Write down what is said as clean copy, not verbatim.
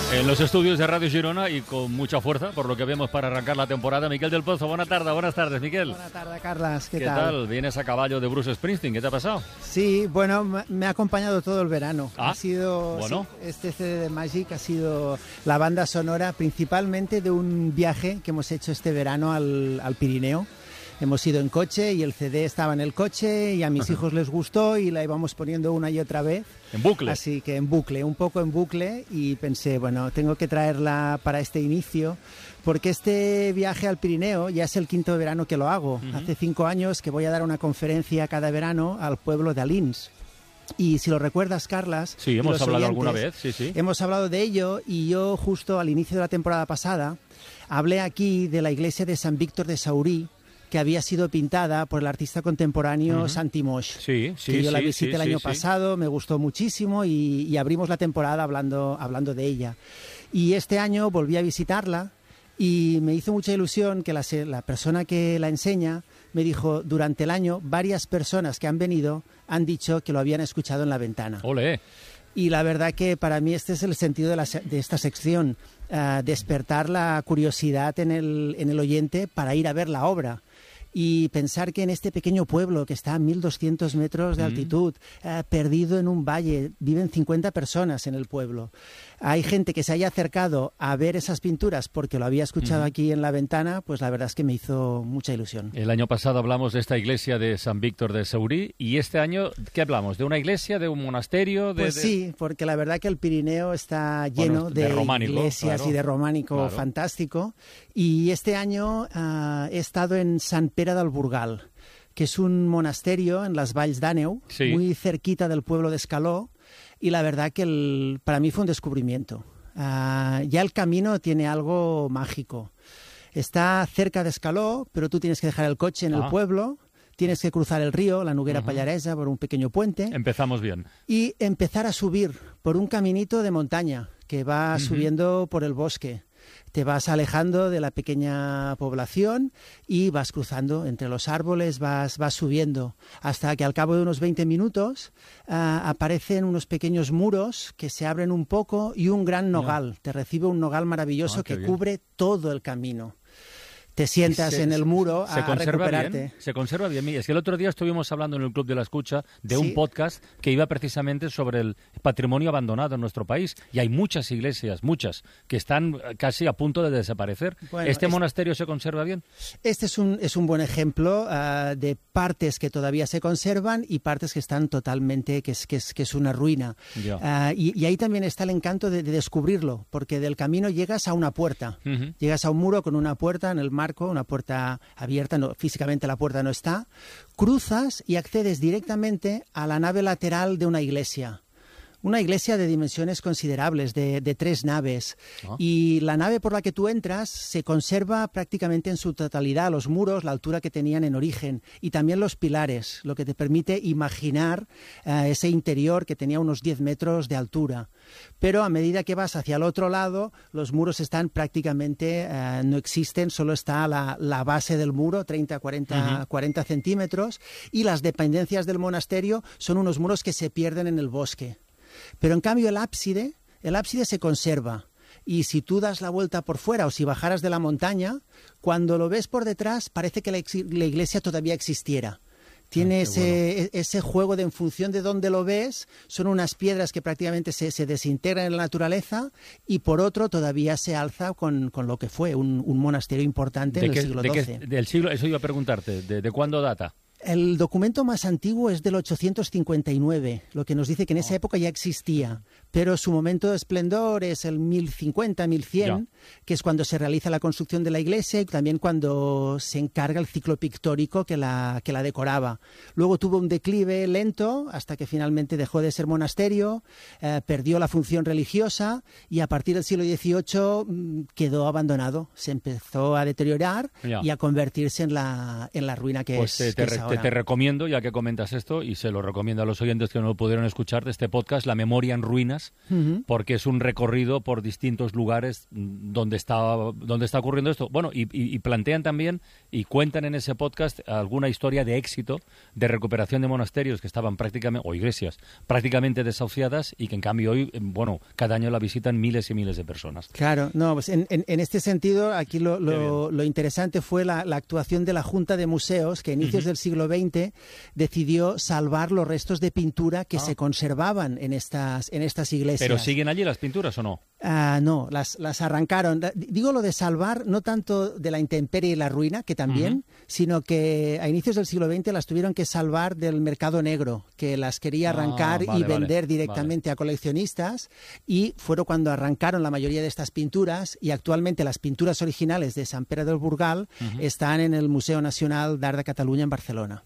En los estudios de Radio Girona y con mucha fuerza, por lo que vemos para arrancar la temporada, Miquel del Pozo. Buenas tardes, Miquel. Buenas tardes, Carlas. ¿Qué tal? Vienes a caballo de Bruce Springsteen, ¿qué te ha pasado? Sí, bueno, me ha acompañado todo el verano. Ah, ha sido, bueno. sí, este CD de Magic ha sido la banda sonora principalmente de un viaje que hemos hecho este verano al Pirineo. Hemos ido en coche y el CD estaba en el coche y a mis hijos les gustó y la íbamos poniendo una y otra vez. ¿En bucle? Así que en bucle, un poco en bucle, y pensé, bueno, tengo que traerla para este inicio, porque este viaje al Pirineo ya es el quinto verano que lo hago. Hace 5 años que voy a dar una conferencia cada verano al pueblo de Alins. Y si lo recuerdas, Carlas... Sí, hemos hablado alguna vez, sí. Hemos hablado de ello y yo justo al inicio de la temporada pasada hablé aquí de la iglesia de San Víctor de Saurí, que había sido pintada por el artista contemporáneo Santi Moix. Sí. Que yo la visité el año pasado, me gustó muchísimo y abrimos la temporada hablando de ella. Y este año volví a visitarla y me hizo mucha ilusión que la persona que la enseña me dijo, durante el año varias personas que han venido han dicho que lo habían escuchado en la ventana. ¡Olé! Y la verdad que para mí este es el sentido de esta sección, despertar la curiosidad en el oyente para ir a ver la obra. Y pensar que en este pequeño pueblo que está a 1.200 metros de altitud, perdido en un valle, viven 50 personas en el pueblo. Hay gente que se haya acercado a ver esas pinturas porque lo había escuchado aquí en la ventana, pues la verdad es que me hizo mucha ilusión. El año pasado hablamos de esta iglesia de San Víctor de Saurí y este año, ¿qué hablamos? ¿De una iglesia, de un monasterio? Sí, porque la verdad que el Pirineo está lleno de iglesias, claro, y de románico fantástico. Y este año he estado en Sant Pere del Burgal, que es un monasterio en las Valls d'Àneu, muy cerquita del pueblo de Escaló, y la verdad que para mí fue un descubrimiento. Ya el camino tiene algo mágico. Está cerca de Escaló, pero tú tienes que dejar el coche en el pueblo, tienes que cruzar el río, la Noguera Pallaresa, por un pequeño puente. Empezamos bien. Y empezar a subir por un caminito de montaña que va subiendo por el bosque. Te vas alejando de la pequeña población y vas cruzando entre los árboles, vas subiendo, hasta que al cabo de unos 20 minutos aparecen unos pequeños muros que se abren un poco y un gran nogal. Te recibe un nogal maravilloso que cubre todo el camino. Te sientas en el muro a recuperarte. Bien, se conserva bien. Es que el otro día estuvimos hablando en el Club de la Escucha de un podcast que iba precisamente sobre el patrimonio abandonado en nuestro país. Y hay muchas iglesias, que están casi a punto de desaparecer. Bueno, ¿Este monasterio se conserva bien? Este es un buen ejemplo de partes que todavía se conservan y partes que están totalmente, que es una ruina. Y ahí también está el encanto de descubrirlo, porque del camino llegas a una puerta. Llegas a un muro con una puerta en el mar, una puerta abierta, físicamente la puerta no está, cruzas y accedes directamente a la nave lateral de una iglesia de dimensiones considerables, de 3 naves. Y la nave por la que tú entras se conserva prácticamente en su totalidad, los muros, la altura que tenían en origen, y también los pilares, lo que te permite imaginar ese interior que tenía unos 10 metros de altura. Pero a medida que vas hacia el otro lado, los muros están prácticamente, no existen, solo está la base del muro, 30, 40 centímetros, y las dependencias del monasterio son unos muros que se pierden en el bosque. Pero en cambio el ábside se conserva, y si tú das la vuelta por fuera o si bajaras de la montaña, cuando lo ves por detrás parece que la iglesia todavía existiera. Tiene ese juego de en función de dónde lo ves, son unas piedras que prácticamente se desintegran en la naturaleza, y por otro todavía se alza con lo que fue un monasterio importante en el siglo XII. Eso iba a preguntarte, ¿de cuándo data? El documento más antiguo es del 859, lo que nos dice que en esa época ya existía, pero su momento de esplendor es el 1050, 1100, que es cuando se realiza la construcción de la iglesia y también cuando se encarga el ciclo pictórico que la decoraba. Luego tuvo un declive lento hasta que finalmente dejó de ser monasterio, perdió la función religiosa y a partir del siglo XVIII quedó abandonado. Se empezó a deteriorar y a convertirse en la ruina que es ahora. Te recomiendo, ya que comentas esto, y se lo recomiendo a los oyentes que no lo pudieron escuchar, de este podcast, La memoria en ruinas, más, porque es un recorrido por distintos lugares donde está ocurriendo esto. Bueno, y plantean también y cuentan en ese podcast alguna historia de éxito de recuperación de monasterios que estaban prácticamente, o iglesias, prácticamente desahuciadas y que en cambio hoy, bueno, cada año la visitan miles y miles de personas. Claro, no, pues en este sentido, aquí lo interesante fue la actuación de la Junta de Museos, que a inicios del siglo XX decidió salvar los restos de pintura que se conservaban en estas iglesias. ¿Pero siguen allí las pinturas o no? No, las arrancaron. Digo lo de salvar, no tanto de la intemperie y la ruina, que también, sino que a inicios del siglo XX las tuvieron que salvar del mercado negro, que las quería arrancar y vender directamente a coleccionistas, y fueron cuando arrancaron la mayoría de estas pinturas, y actualmente las pinturas originales de Sant Pere del Burgal están en el Museo Nacional d'Art de Catalunya en Barcelona.